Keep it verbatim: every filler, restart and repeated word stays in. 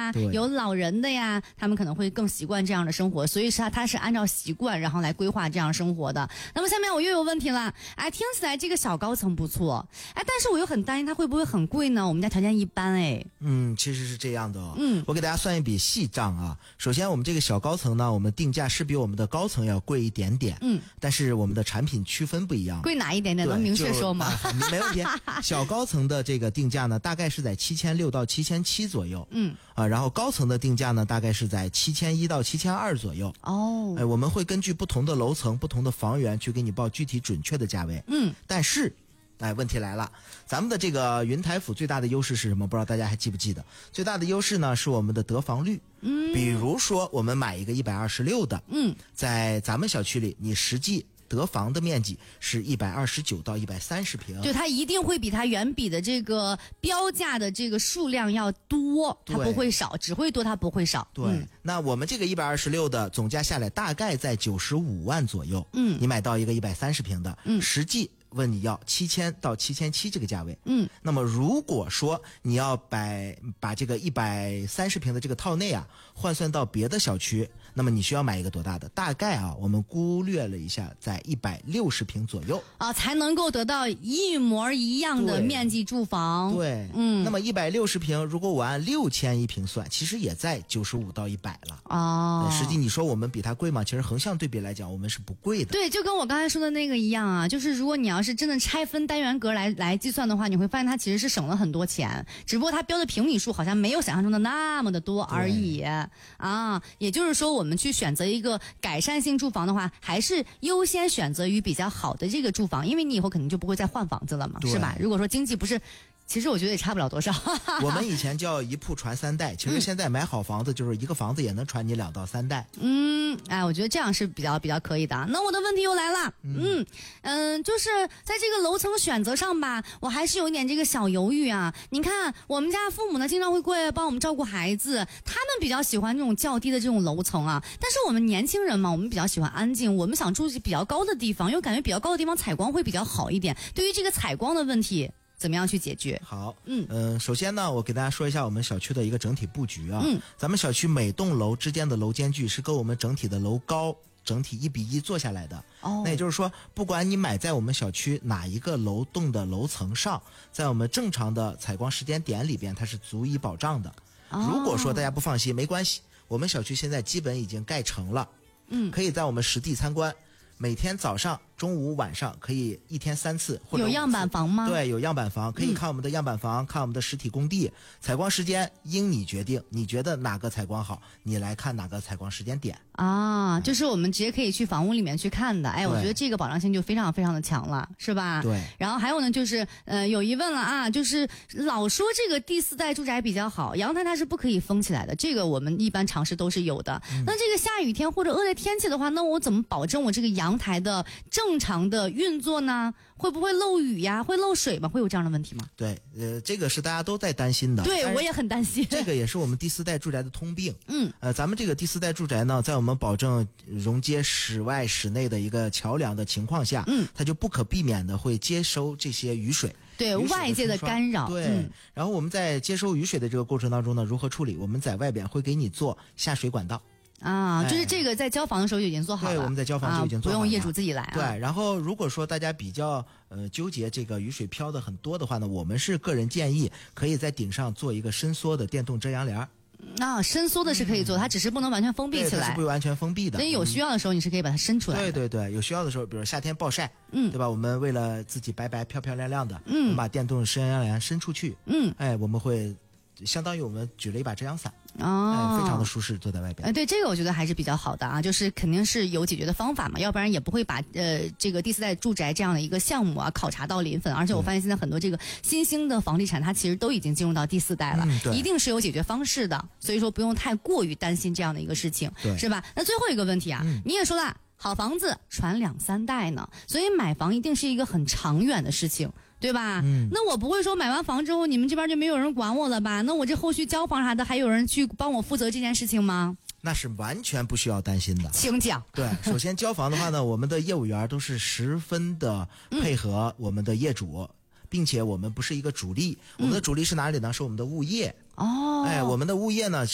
呀，有老人的呀，他们可能会更习惯这样的生活，所以是他他是按照习惯然后来规划这样生活的。那么下面我又有问题了，哎，听起来这个小高层不错，哎，但是我又很担心它会不会很贵呢？我们家条件一般哎。 嗯，其实是这样的哦。 嗯， 我给大家算一笔细账啊。首先，我们这个小高层呢，我们定价是比我们的高层要贵一点点。 嗯， 但是我们的产品区分不一样。 贵哪一点点？能明确说吗？ 啊、没问题。小高层的这个定价呢，大概是在七千六到七千七左右。 嗯， 啊，然后高层的定价呢，大概是在七千一到七千二左右。 哦， 哎，我们会根据不同的楼层、不同的房源去给你报具体准确的价位。 嗯， 但是。哎，问题来了，咱们的这个云台府最大的优势是什么？不知道大家还记不记得？最大的优势呢是我们的得房率。 嗯， 比如说我们买一个一百二十六的， 嗯， 在咱们小区里，你实际得房的面积是一百二十九到一百三十平， 对，它一定会比它原比的这个标价的这个数量要多，它不会少，只会多，它不会少。 对，嗯、那我们这个一百二十六的总价下来大概在九十五万左右。 嗯， 你买到一个一百三十平的， 嗯， 实际问你要七千到七千七这个价位。 嗯， 那么如果说你要把把这个一百三十平的这个套内啊换算到别的小区，那么你需要买一个多大的？大概啊，我们估略了一下，在一百六十平左右啊，才能够得到一模一样的面积住房。 对， 嗯， 那么一百六十平，如果我按六千一平算，其实也在九十五到一百了。 哦， 实际你说我们比它贵吗？其实横向对比来讲，我们是不贵的。 对，就跟我刚才说的那个一样啊，就是如果你要是真的拆分单元格来来计算的话，你会发现它其实是省了很多钱，只不过它标的平米数好像没有想象中的那么的多而已啊。也就是说，我们去选择一个改善性住房的话，还是优先选择于比较好的这个住房，因为你以后肯定就不会再换房子了嘛，是吧？如果说经济不是。其实我觉得也差不了多少。 我们以前叫一铺传三代，其实现在买好房子就是一个房子也能传你两到三代。 嗯，哎，我觉得这样是比较比较可以的。那我的问题又来了，嗯嗯，就是在这个楼层选择上吧，我还是有一点这个小犹豫啊。你看，我们家父母呢经常会过来帮我们照顾孩子，他们比较喜欢这种较低的这种楼层啊。但是我们年轻人嘛，我们比较喜欢安静，我们想住比较高的地方，又感觉比较高的地方采光会比较好一点。对于这个采光的问题。怎么样去解决？ 好， 嗯嗯、呃，首先呢，我给大家说一下我们小区的一个整体布局啊。 嗯， 咱们小区每栋楼之间的楼间距是跟我们整体的楼高整体一比一做下来的。 哦， 那也就是说，不管你买在我们小区哪一个楼栋的楼层上，在我们正常的采光时间点里边，它是足以保障的。 哦， 如果说大家不放心，没关系，我们小区现在基本已经盖成了， 嗯， 可以在我们实地参观。每天早上、中午、晚上可以一天三次或者五次。 有样板房吗？ 对，有样板房，可以看我们的样板房，嗯、看我们的实体工地。采光时间应你决定，你觉得哪个采光好，你来看哪个采光时间点。 啊，就是我们直接可以去房屋里面去看的。哎，我觉得这个保障性就非常非常的强了，是吧？ 对。 然后还有呢，就是呃有疑问了啊，就是老说这个第四代住宅比较好，阳台它是不可以封起来的，这个我们一般常识都是有的。嗯、那这个下雨天或者恶劣天气的话，那我怎么保证我这个阳台的正常的运作呢？会不会漏雨呀？会漏水吗？会有这样的问题吗？ 对，呃，这个是大家都在担心的。 对，我也很担心。 这个也是我们第四代住宅的通病。 嗯， 呃，咱们这个第四代住宅呢，在我们保证融接室外室内的一个桥梁的情况下， 嗯， 它就不可避免的会接收这些雨水。 对外界的干扰。 对、 嗯， 然后我们在接收雨水的这个过程当中呢，如何处理？我们在外边会给你做下水管道。 啊，就是这个在交房的时候就已经做好了。 对，我们在交房就已经做好了、 啊，不用业主自己来、啊。 对，然后如果说大家比较呃纠结这个雨水飘的很多的话呢，我们是个人建议可以在顶上做一个伸缩的电动遮阳帘。 啊，伸缩的是可以做，嗯、它只是不能完全封闭起来。 它是不完全封闭的。 所以有需要的时候，你是可以把它伸出来的。 对对对，有需要的时候，比如夏天暴晒， 嗯， 对吧？我们为了自己白白漂漂亮亮的， 嗯， 我们把电动遮阳帘伸出去， 嗯， 哎，我们会相当于我们举了一把遮阳伞。 哦、 哎，非常的舒适，坐在外边。 呃，对，这个我觉得还是比较好的啊，就是肯定是有解决的方法嘛，要不然也不会把呃这个第四代住宅这样的一个项目啊考察到临汾。而且我发现现在很多这个新兴的房地产，它其实都已经进入到第四代了， 嗯、 一定是有解决方式的，所以说不用太过于担心这样的一个事情，是吧？那最后一个问题啊，嗯、你也说了。好房子传两三代呢，所以买房一定是一个很长远的事情，对吧？ 嗯， 那我不会说买完房之后你们这边就没有人管我了吧？那我这后续交房啥的还有人去帮我负责这件事情吗？ 那是完全不需要担心的。 请讲。 对，首先交房的话呢，我们的业务员都是十分的配合我们的业主。嗯，并且我们不是一个主力，我们的主力是哪里呢？是我们的物业。 哦， 哎，我们的物业呢